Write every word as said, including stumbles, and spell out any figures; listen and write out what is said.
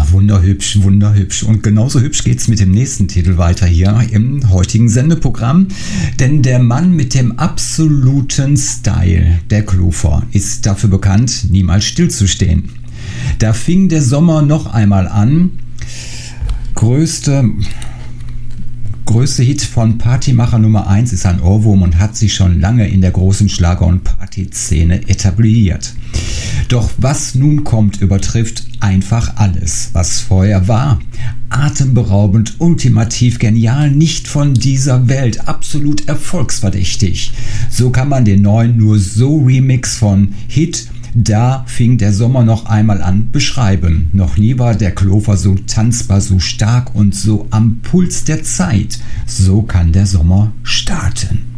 wunderhübsch, wunderhübsch. Und genauso hübsch geht's mit dem nächsten Titel weiter hier im heutigen Sendeprogramm. Denn der Mann mit dem absoluten Style, der Klofer, ist dafür bekannt, niemals stillzustehen. Da fing der Sommer noch einmal an. Größte... Größte Hit von Partymacher Nummer eins ist ein Ohrwurm und hat sich schon lange in der großen Schlager- und Partyszene etabliert. Doch was nun kommt, übertrifft einfach alles, was vorher war. Atemberaubend, ultimativ genial, nicht von dieser Welt, absolut erfolgsverdächtig. So kann man den neuen Nur so Remix von Hit Da fing der Sommer noch einmal an beschreiben. Noch nie war der Klofer so tanzbar, so stark und so am Puls der Zeit. So kann der Sommer starten.